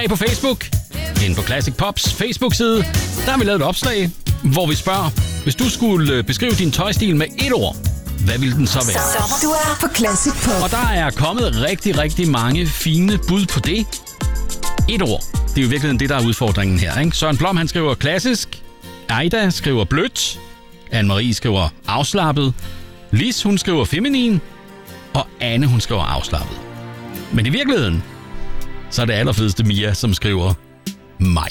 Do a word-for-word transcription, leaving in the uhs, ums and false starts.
På Facebook, inde på Classic Pops Facebook-side, der har vi lavet et opslag, hvor vi spørger, hvis du skulle beskrive din tøjstil med et ord, hvad ville den så være? Så du er på Classic Pop. Og der er kommet rigtig, rigtig mange fine bud på det. Et ord. Det er jo virkelig det, der er udfordringen her, ikke? Søren Blom, han skriver klassisk. Aida skriver blødt. Anne-Marie skriver afslappet. Lis, hun skriver feminin. Og Anne, hun skriver afslappet. Men i virkeligheden, så er det allerfedeste Mia, som skriver mig.